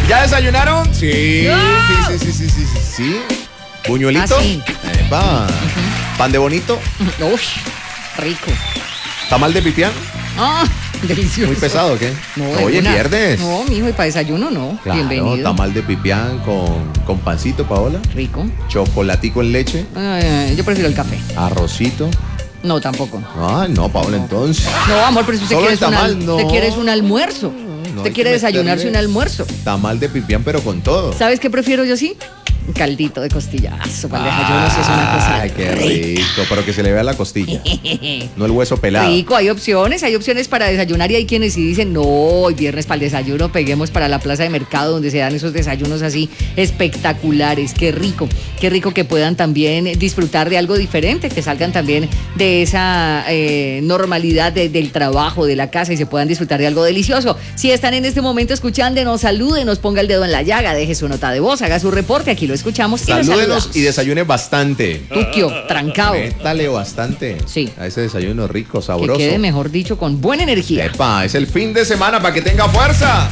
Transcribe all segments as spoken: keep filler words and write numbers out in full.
¿Ya desayunaron? Sí, ¡no! sí, sí, sí, sí, sí, sí, sí. ¿Puñuelito? Ah, sí. Epa. Uh-huh. ¿Pan de bonito? Uy, rico. ¿Tamal de pipián? Ah, delicioso. ¿Muy pesado o qué? No, Oye, una... viernes. No, mijo, y para desayuno no. Claro, bienvenido. Tamal de pipián con, con pancito, Paola. Rico. Chocolatico en leche. Ay, yo prefiero el café. Arrocito. No, tampoco. Ah, no, Paola, no. Entonces. No, amor, pero si usted quiere tamal, un, no. usted quiere un almuerzo. No, usted quiere desayunarse un almuerzo. Tamal de pipián, pero con todo. ¿Sabes qué prefiero yo sí? Un caldito de costillazo para el desayuno, si es una cosa. Ay, qué rico, pero que se le vea la costilla. No el hueso pelado. Rico, hay opciones, hay opciones para desayunar y hay quienes sí dicen, no, hoy viernes para el desayuno, peguemos para la plaza de mercado donde se dan esos desayunos así espectaculares. Qué rico, qué rico que puedan también disfrutar de algo diferente, que salgan también de esa eh, normalidad de, del trabajo, de la casa y se puedan disfrutar de algo delicioso. Si están en este momento escuchándonos, salúdenos, ponga el dedo en la llaga, deje su nota de voz, haga su reporte, aquí lo escuchamos. Salúdenos y desayune bastante. Tuquio, trancao. Métale bastante. Sí. A ese desayuno rico, sabroso. Que quede, mejor dicho, con buena energía. Epa, es el fin de semana para que tenga fuerza.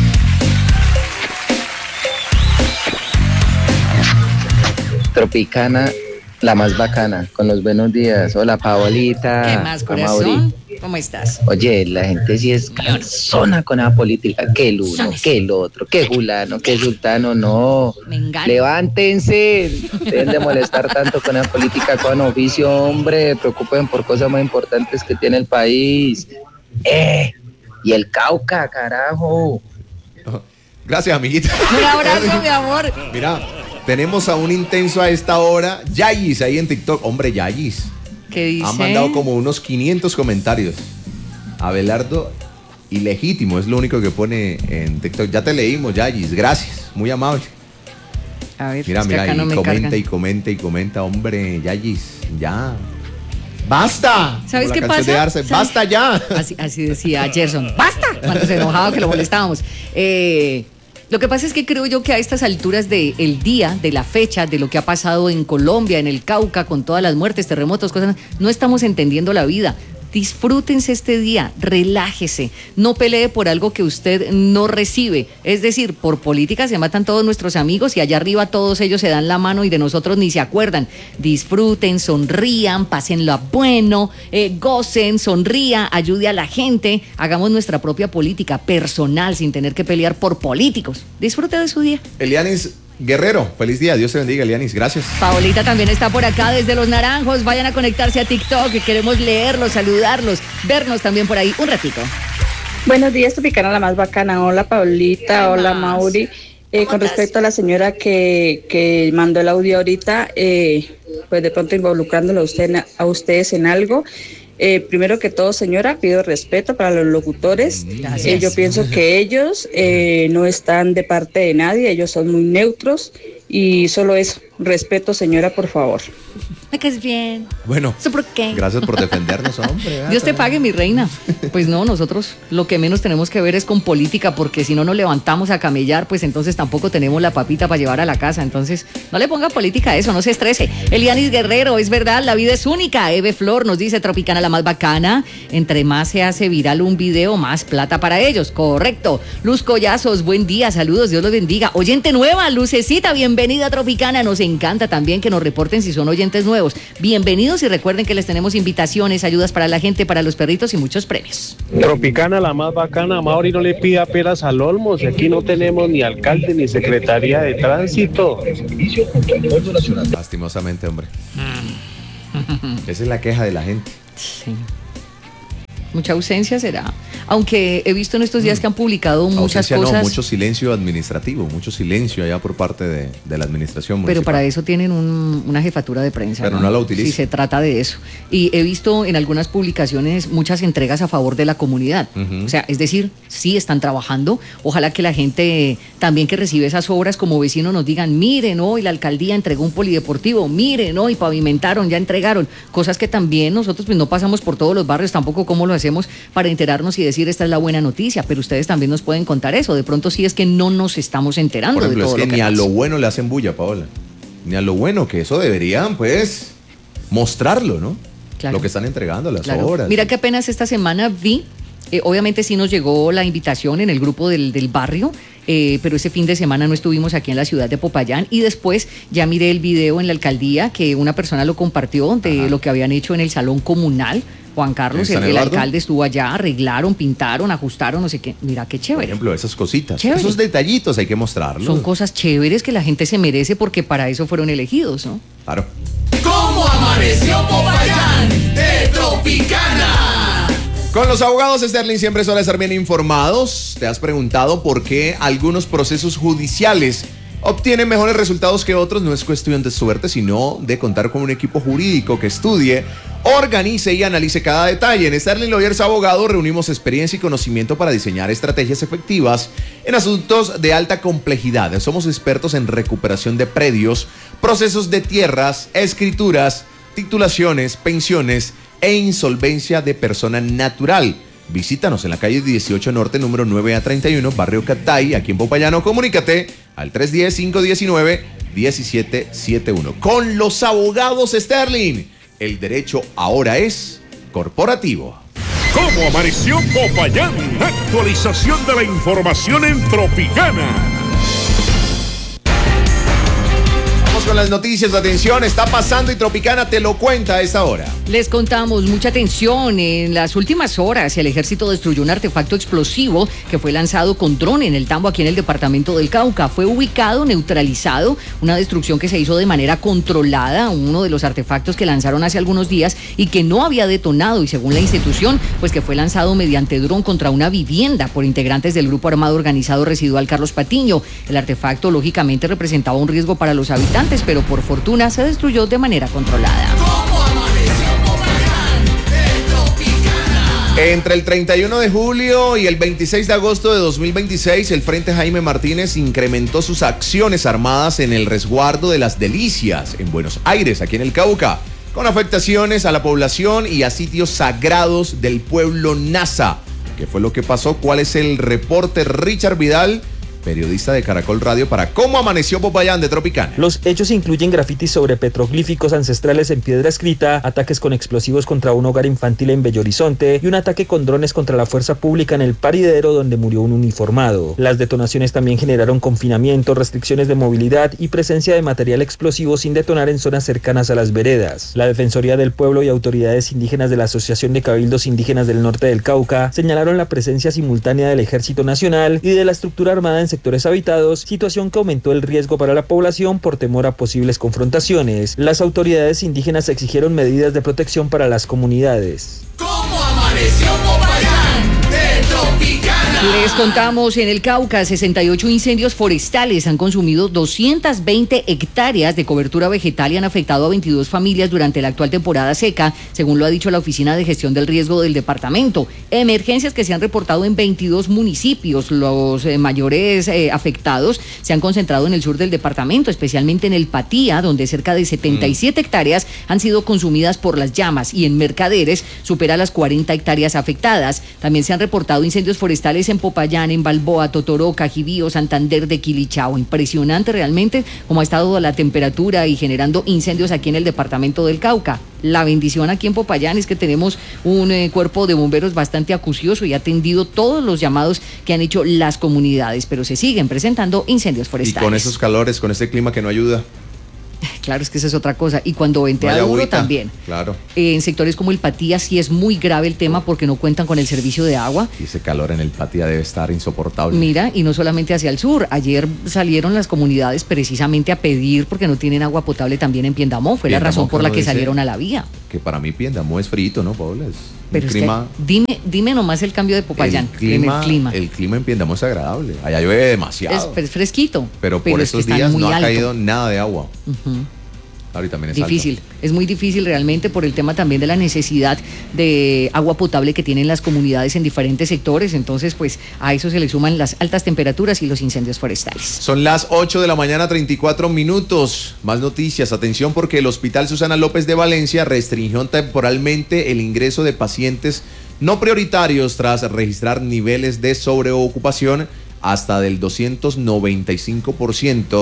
Tropicana, la más bacana, con los buenos días. Hola, Paolita. ¿Qué más, corazón? ¿Cómo estás? Oye, la gente sí es cansona con la política. Que el uno, que el otro, que fulano, que sultano. No, levántense. Deben de molestar tanto con la política con oficio, hombre. Preocupen por cosas más importantes que tiene el país. Eh, y el Cauca, carajo. Gracias, amiguita. Un abrazo, mi amor. Mira, tenemos a un intenso a esta hora, Yayis, ahí en TikTok. Hombre, Yayis. ¿Qué dice? Ha mandado como unos quinientos comentarios. Abelardo, ilegítimo, es lo único que pone en TikTok. Ya te leímos, Yayis, gracias, muy amable. A ver, mira, es que mira, acá y no me comenta cargan. y comenta y comenta, hombre, Yayis, ya. ¡Basta! ¿Sabes Como qué la canción pasa? de Arce, ¿Sabes? ¡basta ya! Así, así decía Gerson, ¡basta! Cuando se enojaba que lo molestábamos. Eh... Lo que pasa es que creo yo que a estas alturas del día, de la fecha, de lo que ha pasado en Colombia, en el Cauca, con todas las muertes, terremotos, cosas, no estamos entendiendo la vida. Disfrútense este día, relájese, no pelee por algo que usted no recibe. Es decir, por política se matan todos nuestros amigos y allá arriba todos ellos se dan la mano y de nosotros ni se acuerdan. Disfruten, sonrían, pásenlo a bueno, eh, gocen, sonría, ayude a la gente, hagamos nuestra propia política personal sin tener que pelear por políticos. Disfrute de su día. Elianis Guerrero, feliz día, Dios te bendiga, Elianis, gracias. Paolita también está por acá desde Los Naranjos, vayan a conectarse a TikTok, queremos leerlos, saludarlos, vernos también por ahí un ratito. Buenos días, Tropicana, la más bacana. Hola, Paolita, hola, Mauri. Eh, con respecto a la señora que, que mandó el audio ahorita, eh, pues de pronto involucrándolo a, usted, a ustedes en algo. Eh, primero que todo, señora, pido respeto para los locutores. Eh, yo pienso que ellos eh, no están de parte de nadie, ellos son muy neutros y solo eso. Respeto, señora, por favor. Me caes bien. Bueno, ¿por qué? Gracias por defendernos, hombre. Dios te pague, mi reina. Pues no, nosotros lo que menos tenemos que ver es con política, porque si no nos levantamos a camellar, pues entonces tampoco tenemos la papita para llevar a la casa. Entonces, no le ponga política a eso, no se estrese. Elianis Guerrero, es verdad, la vida es única. Eve Flor nos dice, Tropicana, la más bacana. Entre más se hace viral un video, más plata para ellos. Correcto. Luz Collazos, buen día, saludos, Dios los bendiga. Oyente nueva, Lucecita, bienvenida a Tropicana. Nos encanta también que nos reporten si son oyentes nuevos. Bienvenidos y recuerden que les tenemos invitaciones, ayudas para la gente, para los perritos y muchos premios. Tropicana, la más bacana. Mauri, no le pida peras al olmo, si aquí no tenemos ni alcalde ni secretaría de tránsito. Lastimosamente, hombre. Esa es la queja de la gente. Sí. Mucha ausencia será. Aunque he visto en estos días que han publicado muchas Ausencia, cosas. No, mucho silencio administrativo, mucho silencio allá por parte de, de la administración municipal. Pero para eso tienen un, una jefatura de prensa. Pero ¿no? no la utilizan. Si se trata de eso. Y he visto en algunas publicaciones muchas entregas a favor de la comunidad. Uh-huh. O sea, es decir, sí están trabajando. Ojalá que la gente también que recibe esas obras como vecino nos digan, miren, hoy la alcaldía entregó un polideportivo, miren, hoy pavimentaron, ya entregaron. Cosas que también nosotros pues no pasamos por todos los barrios, tampoco cómo lo hacemos para enterarnos y decir esta es la buena noticia, pero ustedes también nos pueden contar eso. De pronto sí es que no nos estamos enterando. Por ejemplo, de todo es que, lo que ni pasa. a lo bueno le hacen bulla, Paola. Ni a lo bueno, que eso deberían, pues, mostrarlo, ¿no? Claro. Lo que están entregando, las claro. obras. Mira que apenas esta semana vi, eh, obviamente sí nos llegó la invitación en el grupo del, del barrio, eh, pero ese fin de semana no estuvimos aquí en la ciudad de Popayán y después ya miré el video en la alcaldía que una persona lo compartió de Ajá. lo que habían hecho en el salón comunal. Juan Carlos, el, el alcalde estuvo allá, arreglaron, pintaron, ajustaron, no sé qué. Mira qué chévere. Por ejemplo, esas cositas, chévere. Esos detallitos hay que mostrarlos. Son cosas chéveres que la gente se merece porque para eso fueron elegidos, ¿no? Claro. ¿Cómo amaneció Popayán de Tropicana? Con los abogados Sterling siempre suele estar bien informados. ¿Te has preguntado por qué algunos procesos judiciales obtienen mejores resultados que otros? No es cuestión de suerte, sino de contar con un equipo jurídico que estudie, organice y analice cada detalle. En Sterling Lawyers Abogados reunimos experiencia y conocimiento para diseñar estrategias efectivas en asuntos de alta complejidad. Somos expertos en recuperación de predios, procesos de tierras, escrituras, titulaciones, pensiones e insolvencia de persona natural. Visítanos en la calle dieciocho Norte, número nueve A treinta y uno, barrio Catay, aquí en Popayán. Comunícate al tres uno cero, cinco uno nueve, uno siete siete uno. Con los abogados Sterling, el derecho ahora es corporativo. ¿Cómo amaneció Popayán? Actualización de la información en Tropicana. Con las noticias, atención, está pasando y Tropicana te lo cuenta a esta hora. Les contamos, mucha atención, en las últimas horas el ejército destruyó un artefacto explosivo que fue lanzado con dron en el Tambo, aquí en el departamento del Cauca. Fue ubicado, neutralizado, una destrucción que se hizo de manera controlada, uno de los artefactos que lanzaron hace algunos días y que no había detonado, y según la institución, pues que fue lanzado mediante dron contra una vivienda por integrantes del grupo armado organizado residual Carlos Patiño. El artefacto lógicamente representaba un riesgo para los habitantes, pero por fortuna se destruyó de manera controlada. Entre el treinta y uno de julio y el veintiséis de agosto de dos mil veintiséis, el Frente Jaime Martínez incrementó sus acciones armadas en el resguardo de las Delicias, en Buenos Aires, aquí en el Cauca, con afectaciones a la población y a sitios sagrados del pueblo Nasa. ¿Qué fue lo que pasó? ¿Cuál es el reporte? Richard Vidal, periodista de Caracol Radio, para Cómo amaneció Popayán de Tropicana. Los hechos incluyen grafitis sobre petroglíficos ancestrales en piedra escrita, ataques con explosivos contra un hogar infantil en Bello Horizonte y un ataque con drones contra la fuerza pública en el Paridero, donde murió un uniformado. Las detonaciones también generaron confinamiento, restricciones de movilidad y presencia de material explosivo sin detonar en zonas cercanas a las veredas. La Defensoría del Pueblo y autoridades indígenas de la Asociación de Cabildos Indígenas del Norte del Cauca señalaron la presencia simultánea del Ejército Nacional y de la estructura armada en sectores habitados, situación que aumentó el riesgo para la población por temor a posibles confrontaciones. Las autoridades indígenas exigieron medidas de protección para las comunidades. ¿Cómo amaneció Popayán de Tropicana? Les contamos, en el Cauca, sesenta y ocho incendios forestales han consumido doscientas veinte hectáreas de cobertura vegetal y han afectado a veintidós familias durante la actual temporada seca, según lo ha dicho la Oficina de Gestión del Riesgo del departamento. Emergencias que se han reportado en veintidós municipios. Los eh, mayores eh, afectados se han concentrado en el sur del departamento, especialmente en el Patía, donde cerca de setenta y siete mm. hectáreas han sido consumidas por las llamas, y en Mercaderes supera las cuarenta hectáreas afectadas. También se han reportado incendios forestales en Popayán, en Balboa, Totoroca, Quibío, Santander de Quilichao. Impresionante realmente cómo ha estado la temperatura y generando incendios aquí en el departamento del Cauca. La bendición aquí en Popayán es que tenemos un eh, cuerpo de bomberos bastante acucioso y ha atendido todos los llamados que han hecho las comunidades, pero se siguen presentando incendios forestales. Y con esos calores, con este clima que no ayuda. Claro, es que esa es otra cosa. Y cuando ventea duro agüita, también. Claro. Eh, en sectores como el Patía sí es muy grave el tema porque no cuentan con el servicio de agua. Y ese calor en el Patía debe estar insoportable. Mira, y no solamente hacia el sur. Ayer salieron las comunidades precisamente a pedir porque no tienen agua potable también en Piendamó. Fue Piendamó, la razón por la que salieron a la vía. Que para mí Piendamó es frito, ¿no, Paula? Es Pero es clima... que dime, dime nomás el cambio de Popayán. El clima, en el clima. El clima en Piendamó es agradable. Allá llueve demasiado. Es, es fresquito. Pero, pero por es estos que días no ha alto. caído nada de agua. Uh-huh. Claro, y también es difícil, alto. Es muy difícil realmente por el tema también de la necesidad de agua potable que tienen las comunidades en diferentes sectores. Entonces, pues a eso se le suman las altas temperaturas y los incendios forestales. Son las ocho de la mañana, treinta y cuatro minutos. Más noticias. Atención, porque el Hospital Susana López de Valencia restringió temporalmente el ingreso de pacientes no prioritarios tras registrar niveles de sobreocupación hasta del doscientos noventa y cinco por ciento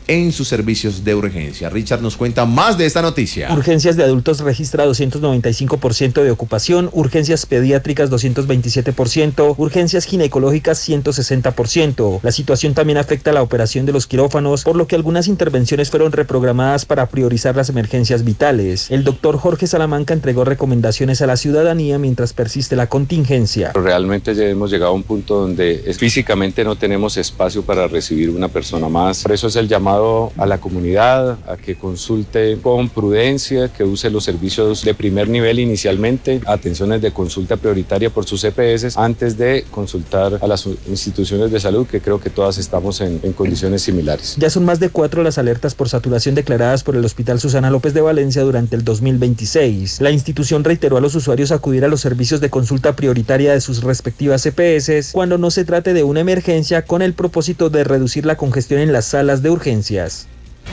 en sus servicios de urgencia. Richard nos cuenta más de esta noticia. Urgencias de adultos registra doscientos noventa y cinco por ciento de ocupación, urgencias pediátricas doscientos veintisiete por ciento, urgencias ginecológicas ciento sesenta por ciento. La situación también afecta la operación de los quirófanos, por lo que algunas intervenciones fueron reprogramadas para priorizar las emergencias vitales. El doctor Jorge Salamanca entregó recomendaciones a la ciudadanía mientras persiste la contingencia. Realmente ya hemos llegado a un punto donde físicamente no tenemos espacio para recibir una persona más. Por eso es el llamado a la comunidad a que consulte con prudencia, que use los servicios de primer nivel inicialmente, atenciones de consulta prioritaria por sus E P S antes de consultar a las instituciones de salud, que creo que todas estamos en, en condiciones similares. Ya son más de cuatro las alertas por saturación declaradas por el Hospital Susana López de Valencia durante el dos mil veintiséis. La institución reiteró a los usuarios acudir a los servicios de consulta prioritaria de sus respectivas E P S cuando no se trate de una emergencia, con el propósito de reducir la congestión en las salas de urgencias.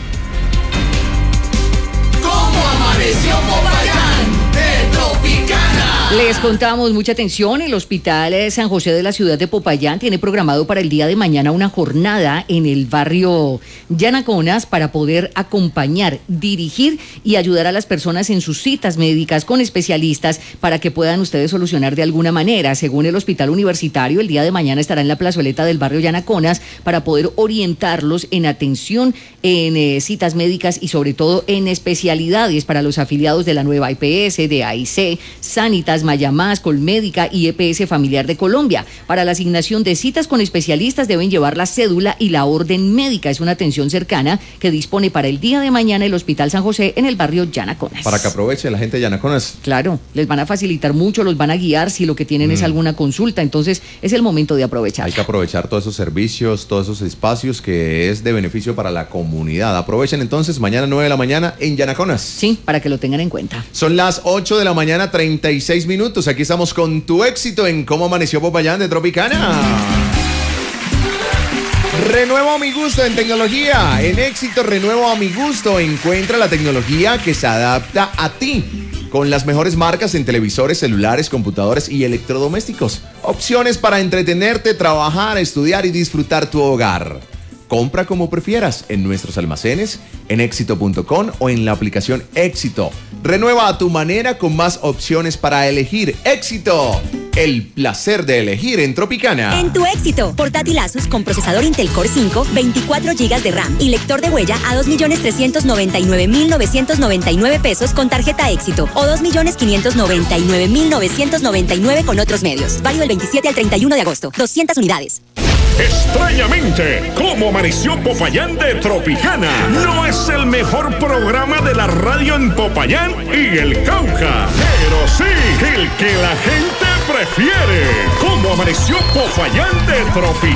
¿Cómo amaneció Popayán? De Tropicana. Les contamos, mucha atención, el Hospital San José de la ciudad de Popayán tiene programado para el día de mañana una jornada en el barrio Yanaconas para poder acompañar, dirigir y ayudar a las personas en sus citas médicas con especialistas para que puedan ustedes solucionar de alguna manera. Según el Hospital Universitario, el día de mañana estará en la plazoleta del barrio Yanaconas para poder orientarlos en atención, en eh, citas médicas y sobre todo en especialidades para los afiliados de la nueva E P S, de A I C, Sanitas, Mayamás, Colmédica y E P S Familiar de Colombia. Para la asignación de citas con especialistas deben llevar la cédula y la orden médica. Es una atención cercana que dispone para el día de mañana el Hospital San José en el barrio Yanaconas. Para que aproveche la gente de Yanaconas. Claro, les van a facilitar mucho, los van a guiar si lo que tienen mm. es alguna consulta. Entonces es el momento de aprovechar. Hay que aprovechar todos esos servicios, todos esos espacios que es de beneficio para la comunidad. Aprovechen entonces mañana nueve de la mañana en Yanaconas. Sí, para que lo tengan en cuenta. Son las ocho de la mañana, treinta y seis minutos. Aquí estamos con tu éxito en Cómo Amaneció Popayán de Tropicana. Renuevo a mi gusto en tecnología. En Éxito Renuevo a mi gusto. Encuentra la tecnología que se adapta a ti, con las mejores marcas en televisores, celulares, computadores y electrodomésticos. Opciones para entretenerte, trabajar, estudiar y disfrutar tu hogar. Compra como prefieras en nuestros almacenes, en éxito punto com o en la aplicación Éxito. Renueva a tu manera con más opciones para elegir. Éxito, el placer de elegir en Tropicana. En tu Éxito, portátil Asus con procesador Intel Core cinco, veinticuatro gigas de RAM y lector de huella a dos millones trescientos noventa y nueve mil novecientos noventa y nueve pesos con tarjeta Éxito o dos millones quinientos noventa y nueve mil novecientos noventa y nueve con otros medios. Válido del veintisiete al treinta y uno de agosto. doscientas unidades. Extrañamente, ¿Cómo Amaneció Popayán de Tropicana? No es el mejor programa de la radio en Popayán y el Cauca, pero sí el que la gente prefiere. ¿Cómo Amaneció Popayán de Tropicana?